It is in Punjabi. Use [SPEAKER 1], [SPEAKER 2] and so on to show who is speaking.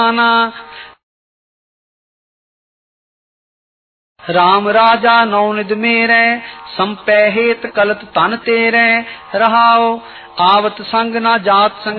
[SPEAKER 1] राम राजा नौनिध मेरे, संपै हेत कलत तन तेरे। रहाओ आवत संग न जात संग